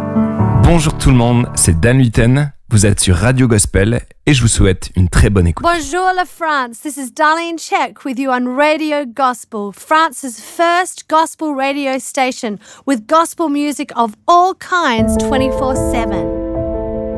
Bonjour tout le monde, c'est Dan Luyten, vous êtes sur Radio Gospel et je vous souhaite une très bonne écoute. Bonjour la France, this is Darlene Check with you on Radio Gospel, France's first gospel radio station with gospel music of all kinds 24/7.